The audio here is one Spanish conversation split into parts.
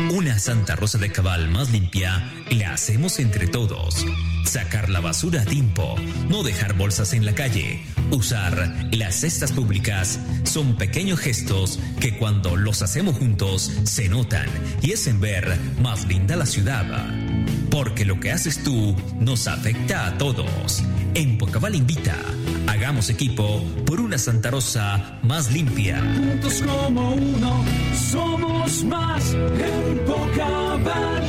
Una Santa Rosa de Cabal más limpia la hacemos entre todos. Sacar la basura a tiempo, no dejar bolsas en la calle, usar las cestas públicas son pequeños gestos que cuando los hacemos juntos se notan y hacen ver más linda la ciudad. Porque lo que haces tú nos afecta a todos. En Pocabal invita, hagamos equipo por una Santa Rosa más limpia. Juntos como uno, somos más en Pocabal.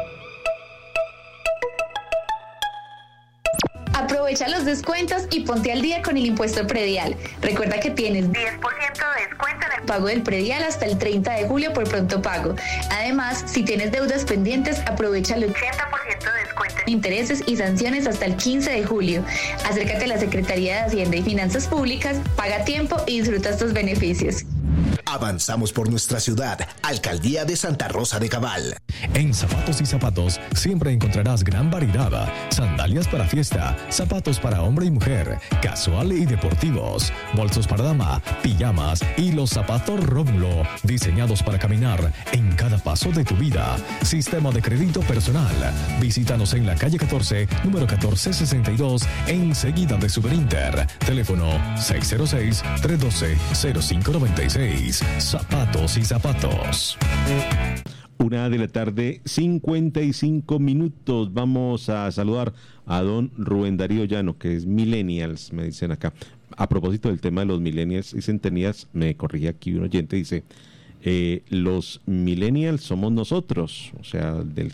Aprovecha los descuentos y ponte al día con el impuesto predial. Recuerda que tienes 10% de descuento en el pago del predial hasta el 30 de julio por pronto pago. Además, si tienes deudas pendientes, aprovecha el 80% de descuento en intereses y sanciones hasta el 15 de julio. Acércate a la Secretaría de Hacienda y Finanzas Públicas, paga a tiempo y disfruta estos beneficios. Avanzamos por nuestra ciudad. Alcaldía de Santa Rosa de Cabal. En Zapatos y Zapatos siempre encontrarás gran variedad. Sandalias para fiesta, zapatos para hombre y mujer, casual y deportivos, bolsos para dama, pijamas y los zapatos Rómulo, diseñados para caminar en cada paso de tu vida. Sistema de crédito personal. Visítanos en la calle 14, número 1462, enseguida de Superinter. Teléfono 606-312-0596. Zapatos y Zapatos. 1:55 p.m. Vamos a saludar a don Rubén Darío Llano, que es Millennials, me dicen acá. A propósito del tema de los Millennials y Centennials, me corrige aquí un oyente, dice, los Millennials somos nosotros, o sea, del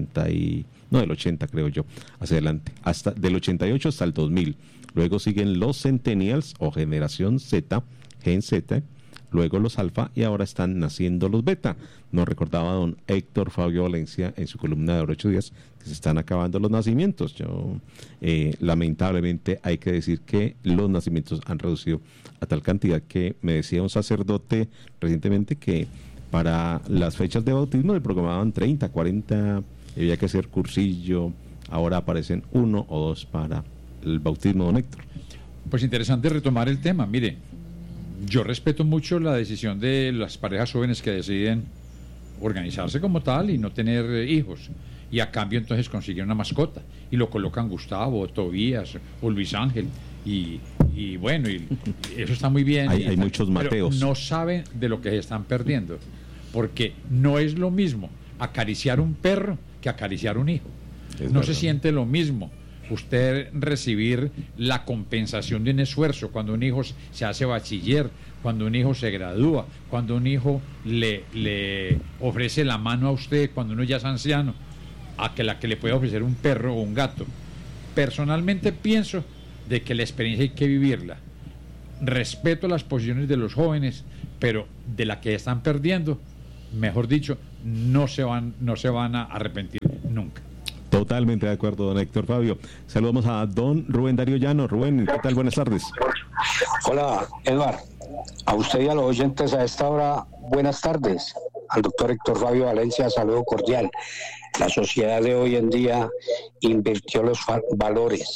80 creo yo, hacia adelante, hasta del 88 hasta el 2000. Luego siguen los Centennials o Generación Z, Gen Z, luego los alfa y ahora están naciendo los beta. Nos recordaba don Héctor Fabio Valencia en su columna de 8 días que se están acabando los nacimientos. Lamentablemente hay que decir que los nacimientos han reducido a tal cantidad que me decía un sacerdote recientemente que para las fechas de bautismo le programaban 30, 40, había que hacer cursillo, ahora aparecen 1 o 2 para el bautismo, don Héctor. Pues interesante retomar el tema, mire. Yo respeto mucho la decisión de las parejas jóvenes que deciden organizarse como tal y no tener hijos. Y a cambio entonces consiguen una mascota y lo colocan Gustavo, Tobías o Luis Ángel. Y bueno, y eso está muy bien. Hay muchos Mateos. Pero no saben de lo que se están perdiendo. Porque no es lo mismo acariciar un perro que acariciar un hijo. No se siente lo mismo usted recibir la compensación de un esfuerzo cuando un hijo se hace bachiller, cuando un hijo se gradúa, cuando un hijo le ofrece la mano a usted cuando uno ya es anciano, a que la que le puede ofrecer un perro o un gato. Personalmente pienso de que la experiencia hay que vivirla. Respeto las posiciones de los jóvenes, pero de la que están perdiendo, mejor dicho, no se van a arrepentir nunca. Totalmente de acuerdo, don Héctor Fabio. Saludamos a don Rubén Darío Llano. Rubén, ¿qué tal? Buenas tardes. Hola, Eduardo. A usted y a los oyentes a esta hora, buenas tardes. Al doctor Héctor Fabio Valencia, saludo cordial. La sociedad de hoy en día invirtió los valores.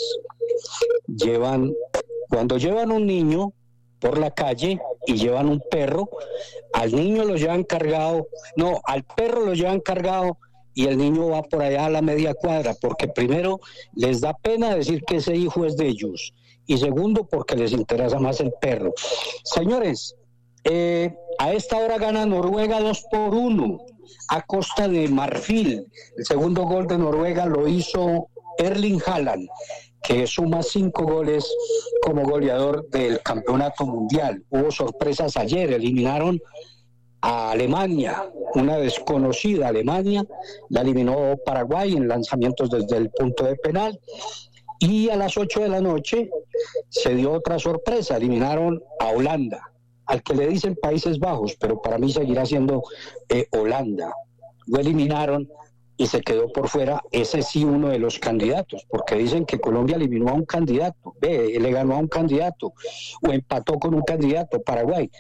Cuando llevan un niño por la calle y llevan un perro, al niño lo llevan cargado, al perro lo llevan cargado, y el niño va por allá a la media cuadra, porque primero les da pena decir que ese hijo es de ellos, y segundo porque les interesa más el perro. Señores, a esta hora gana Noruega 2-1 a costa de Marfil. El segundo gol de Noruega lo hizo Erling Haaland, que suma 5 goles como goleador del campeonato mundial. Hubo sorpresas ayer, eliminaron a Alemania, una desconocida Alemania, la eliminó Paraguay en lanzamientos desde el punto de penal, y a las 8 de la noche se dio otra sorpresa, eliminaron a Holanda, al que le dicen Países Bajos, pero para mí seguirá siendo Holanda. Lo eliminaron y se quedó por fuera, ese sí, uno de los candidatos, porque dicen que Colombia eliminó a un candidato, le ganó a un candidato, o empató con un candidato, Paraguay,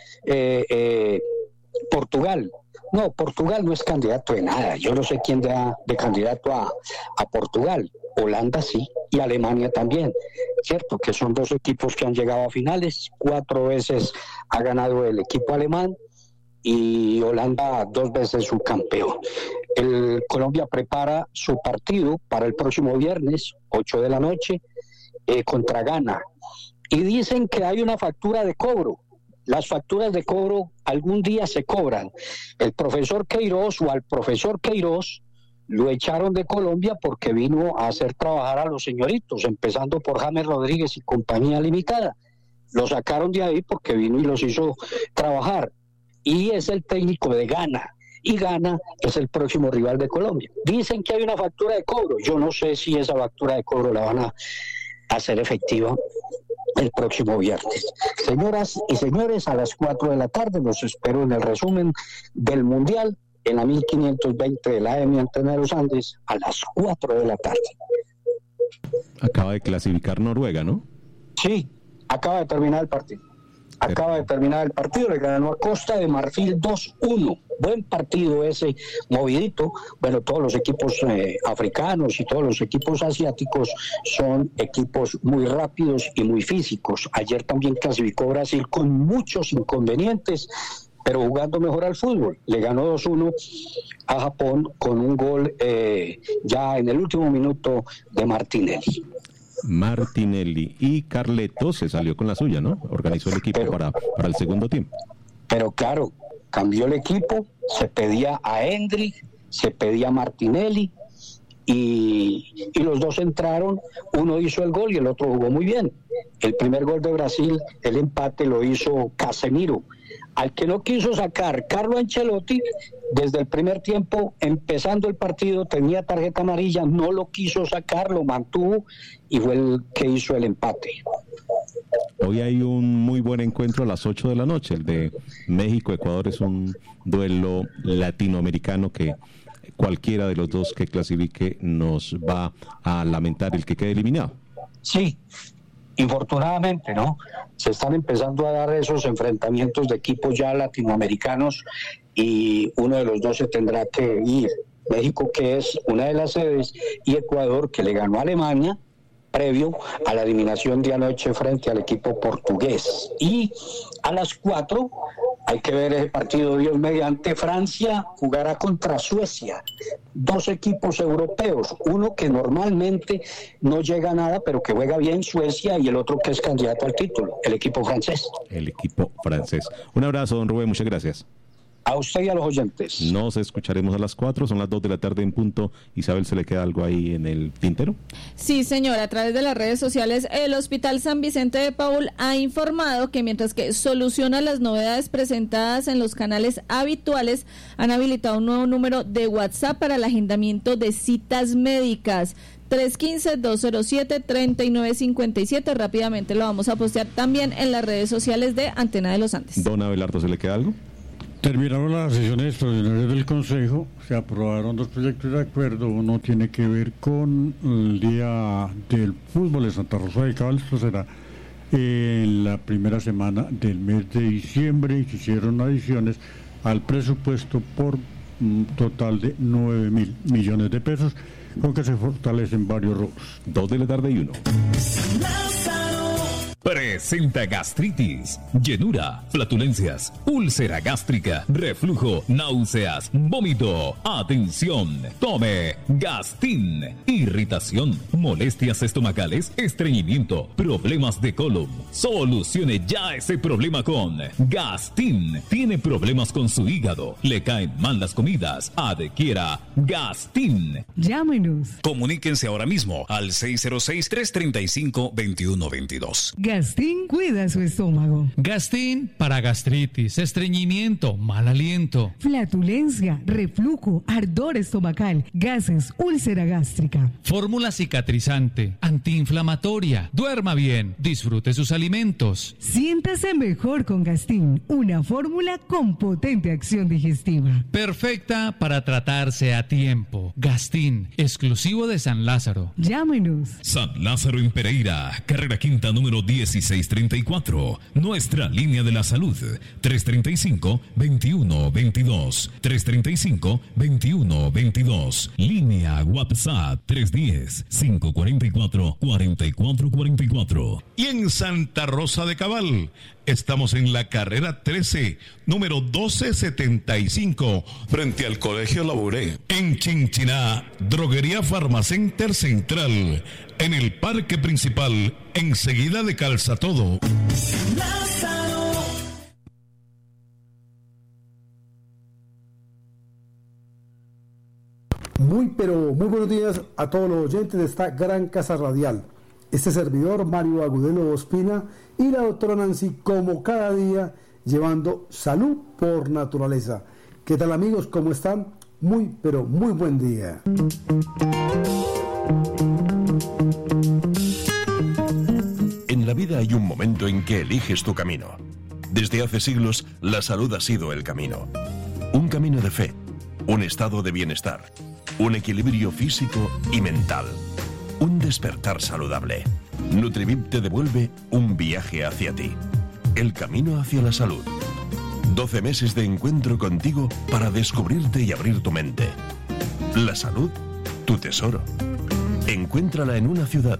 Portugal. No, Portugal no es candidato de nada. Yo no sé quién da de candidato a Portugal. Holanda sí, y Alemania también. Cierto que son dos equipos que han llegado a finales. 4 veces ha ganado el equipo alemán. y Holanda 2 veces subcampeón. Colombia prepara su partido para el próximo viernes, 8 de la noche, contra Ghana. Y dicen que hay una factura de cobro. Las facturas de cobro algún día se cobran. El profesor Queiroz o al profesor Queiroz lo echaron de Colombia porque vino a hacer trabajar a los señoritos, empezando por James Rodríguez y compañía limitada. Lo sacaron de ahí porque vino y los hizo trabajar. Y es el técnico de Ghana. Y Ghana es el próximo rival de Colombia. Dicen que hay una factura de cobro. Yo no sé si esa factura de cobro la van a hacer efectiva el próximo viernes. Señoras y señores, a las 4 de la tarde los espero en el resumen del Mundial en la 1520 de la AM Antena de los Andes a las 4 de la tarde. Acaba de clasificar Noruega, ¿no? Sí, acaba de terminar el partido. Le ganó a Costa de Marfil 2-1. Buen partido ese, movidito. Bueno, todos los equipos africanos y todos los equipos asiáticos son equipos muy rápidos y muy físicos. Ayer también clasificó Brasil con muchos inconvenientes, pero jugando mejor al fútbol. Le ganó 2-1 a Japón con un gol ya en el último minuto de Martinelli. Y Carleto se salió con la suya, ¿no? Organizó el equipo para el segundo tiempo. Pero claro, cambió el equipo, se pedía a Endrick, se pedía a Martinelli y los dos entraron, uno hizo el gol y el otro jugó muy bien. El primer gol de Brasil, el empate lo hizo Casemiro. Al que no quiso sacar Carlo Ancelotti, desde el primer tiempo, empezando el partido, tenía tarjeta amarilla, no lo quiso sacar, lo mantuvo y fue el que hizo el empate. Hoy hay un muy buen encuentro a las 8 de la noche, el de México-Ecuador. Es un duelo latinoamericano que cualquiera de los dos que clasifique nos va a lamentar el que quede eliminado. Sí. Infortunadamente, ¿no? Se están empezando a dar esos enfrentamientos de equipos ya latinoamericanos y uno de los dos se tendrá que ir. México, que es una de las sedes, y Ecuador, que le ganó a Alemania previo a la eliminación de anoche frente al equipo portugués. Y a las 4 hay que ver el partido, Dios mediante. Francia jugará contra Suecia. 2 equipos europeos, uno que normalmente no llega a nada, pero que juega bien, Suecia, y el otro que es candidato al título, el equipo francés. Un abrazo, don Rubén, muchas gracias. A usted y a los oyentes. Nos escucharemos a las 4, son las 2 de la tarde en punto. Isabel, ¿se le queda algo ahí en el tintero? Sí, señora, a través de las redes sociales, el Hospital San Vicente de Paúl ha informado que mientras que soluciona las novedades presentadas en los canales habituales, han habilitado un nuevo número de WhatsApp para el agendamiento de citas médicas. 315-207-3957. Rápidamente lo vamos a postear también en las redes sociales de Antena de los Andes. Don Abelardo, ¿se le queda algo? Terminaron las sesiones extraordinarias del Consejo, se aprobaron 2 proyectos de acuerdo. Uno tiene que ver con el Día del Fútbol de Santa Rosa de Cabal. Esto será en la primera semana del mes de diciembre, y se hicieron adiciones al presupuesto por un total de 9.000 millones de pesos, con que se fortalecen varios rubros. 2 de la tarde y 1. Presenta gastritis, llenura, flatulencias, úlcera gástrica, reflujo, náuseas, vómito. Atención, tome Gastin. Irritación, molestias estomacales, estreñimiento, problemas de colon. Solucione ya ese problema con Gastin. Tiene problemas con su hígado, le caen mal las comidas, adquiera Gastin. Llámenos. Comuníquense ahora mismo al 606-335-2122. Gastin cuida su estómago. Gastin para gastritis, estreñimiento, mal aliento, flatulencia, reflujo, ardor estomacal, gases, úlcera gástrica. Fórmula cicatrizante, antiinflamatoria. Duerma bien, disfrute sus alimentos. Siéntase mejor con Gastin, una fórmula con potente acción digestiva. Perfecta para tratarse a tiempo. Gastin, exclusivo de San Lázaro. Llámenos. San Lázaro en Pereira, carrera quinta número 1634. Nuestra línea de la salud, 335-2122. 335-2122. Línea WhatsApp, 310-544-4444. Y en Santa Rosa de Cabal, Estamos en la carrera 13, número 1275, frente al Colegio Labouré. En Chinchiná, Droguería Farmacenter Central. En el parque principal, enseguida de Calzatodo. Muy buenos días a todos los oyentes de esta gran casa radial. Este servidor, Mario Agudelo Ospina, y la doctora Nancy, como cada día, llevando salud por naturaleza. ¿Qué tal, amigos? ¿Cómo están? Muy buen día. En la vida hay un momento en que eliges tu camino. Desde hace siglos, la salud ha sido el camino. Un camino de fe, un estado de bienestar, un equilibrio físico y mental, un despertar saludable. Nutrivip te devuelve un viaje hacia ti, el camino hacia la salud. 12 meses de encuentro contigo para descubrirte y abrir tu mente. La salud, tu tesoro. Encuéntrala en una ciudad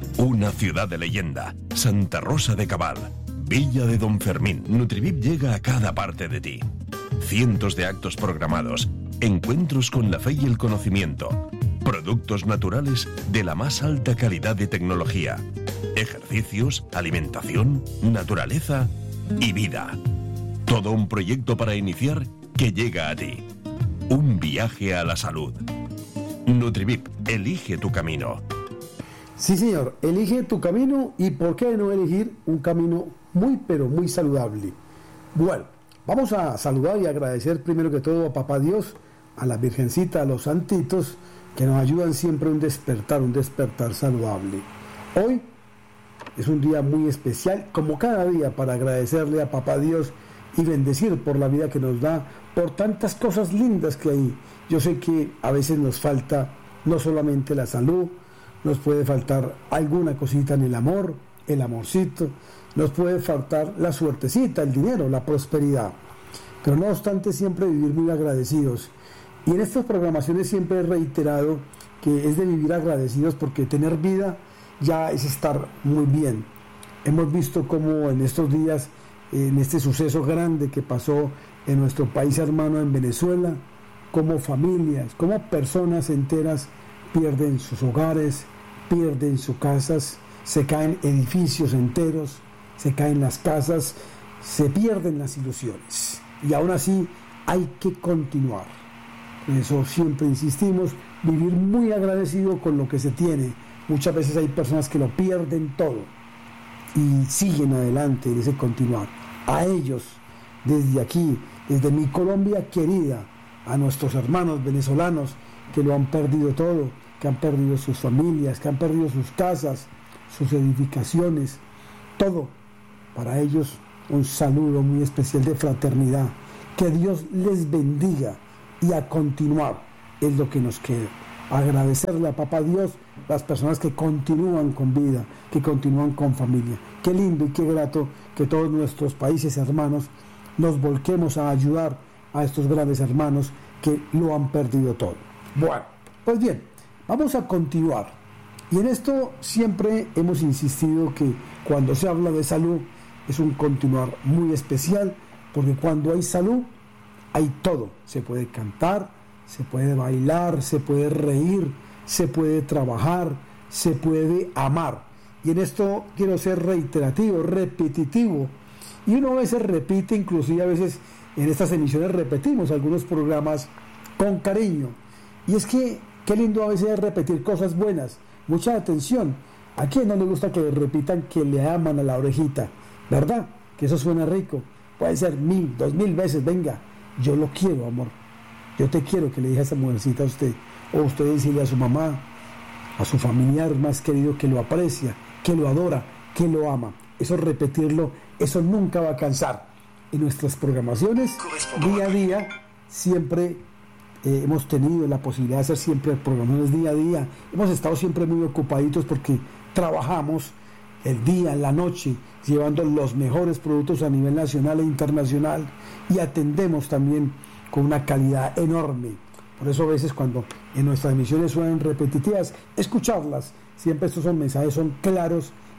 de leyenda, Santa Rosa de Cabal, Villa de Don Fermín. Nutrivip llega a cada parte de ti. Cientos de actos programados, encuentros con la fe y el conocimiento, productos naturales de la más alta calidad de tecnología, ejercicios, alimentación, naturaleza y vida. Todo un proyecto para iniciar que llega a ti. Un viaje a la salud. Nutrivip, elige tu camino. Sí, señor, elige tu camino, y por qué no elegir un camino muy saludable. Bueno, vamos a saludar y agradecer primero que todo a Papá Dios, a la Virgencita, a los santitos, que nos ayudan siempre a un despertar saludable. Hoy es un día muy especial, como cada día, para agradecerle a Papá Dios y bendecir por la vida que nos da, por tantas cosas lindas que hay. Yo sé que a veces nos falta no solamente la salud, nos puede faltar alguna cosita en el amor, el amorcito, nos puede faltar la suertecita, el dinero, la prosperidad. Pero no obstante, siempre vivir muy agradecidos. Y en estas programaciones siempre he reiterado que es de vivir agradecidos, porque tener vida ya es estar muy bien. Hemos visto cómo en estos días, en este suceso grande que pasó en nuestro país hermano, en Venezuela, cómo familias, cómo personas enteras pierden sus hogares, pierden sus casas, se caen edificios enteros, se caen las casas, se pierden las ilusiones. Y aún así hay que continuar. Por eso siempre insistimos, vivir muy agradecido con lo que se tiene. Muchas veces hay personas que lo pierden todo y siguen adelante en ese continuar. A ellos, desde aquí, desde mi Colombia querida, a nuestros hermanos venezolanos que lo han perdido todo, que han perdido sus familias, que han perdido sus casas, sus edificaciones, todo. Para ellos un saludo muy especial de fraternidad. Que Dios les bendiga, y a continuar es lo que nos queda. Agradecerle a Papá Dios las personas que continúan con vida, que continúan con familia. Qué lindo y qué grato que todos nuestros países hermanos nos volquemos a ayudar a estos grandes hermanos que lo han perdido todo. Bueno, pues bien, vamos a continuar. Y en esto siempre hemos insistido que cuando se habla de salud es un continuar muy especial, porque cuando hay salud hay todo. Se puede cantar, se puede bailar, se puede reír, se puede trabajar, se puede amar. Y en esto quiero ser reiterativo, repetitivo. Y uno a veces repite, inclusive a veces en estas emisiones repetimos algunos programas con cariño. Y es que qué lindo a veces es repetir cosas buenas. Mucha atención. ¿A quién no le gusta que le repitan que le aman a la orejita? ¿Verdad? Que eso suena rico. Puede ser 1000, 2000 veces. Venga, yo lo quiero, amor. Yo te quiero, que le diga a esa mujercita a usted. O usted decirle a su mamá, a su familiar más querido, que lo aprecia, que lo adora, que lo ama. Eso repetirlo, eso nunca va a cansar. En nuestras programaciones, día a día, siempre hemos tenido la posibilidad de hacer siempre programaciones día a día. Hemos estado siempre muy ocupaditos porque trabajamos el día, la noche, llevando los mejores productos a nivel nacional e internacional, y atendemos también con una calidad enorme. Por eso a veces cuando en nuestras emisiones suenan repetitivas, escucharlas, siempre estos son mensajes, son claros,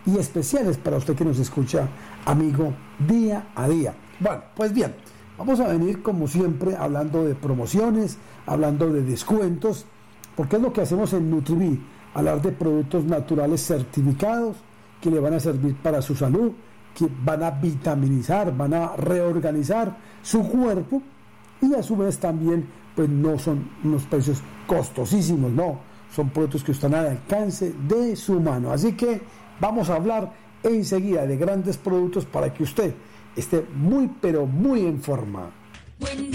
y especiales para usted que nos escucha, amigo, día a día. Bueno, pues bien, vamos a venir como siempre hablando de promociones, hablando de descuentos, porque es lo que hacemos en Nutribí, hablar de productos naturales certificados que le van a servir para su salud, que van a vitaminizar, van a reorganizar su cuerpo, y a su vez también pues no son unos precios costosísimos, no, son productos que están al alcance de su mano. Así que vamos a hablar enseguida de grandes productos para que usted esté muy pero muy en forma. Buen